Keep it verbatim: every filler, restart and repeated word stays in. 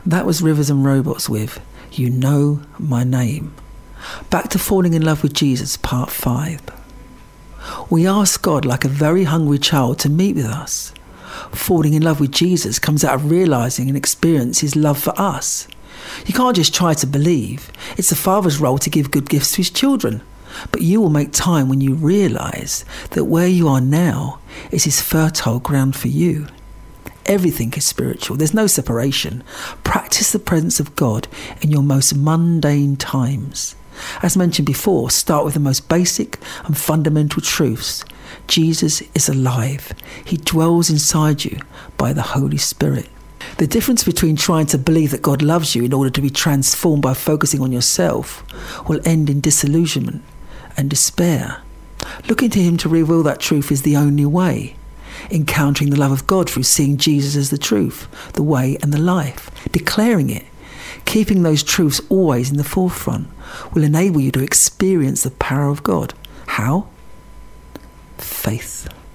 That was Rivers and Robots with You Know My Name. Back to falling in love with Jesus, part five. We ask God like a very hungry child to meet with us. Falling in love with Jesus comes out of realising and experiencing his love for us. You can't just try to believe. It's the Father's role to give good gifts to his children. But you will make time when you realise that where you are now is his fertile ground for you. Everything is spiritual. There's no separation. Practice the presence of God in your most mundane times. As mentioned before, start with the most basic and fundamental truths. Jesus is alive. He dwells inside you by the Holy Spirit. The difference between trying to believe that God loves you in order to be transformed by focusing on yourself will end in disillusionment and despair. Looking to him to reveal that truth is the only way. Encountering the love of God through seeing Jesus as the truth, the way and the life, declaring it, keeping those truths always in the forefront will enable you to experience the power of God. How? Faith.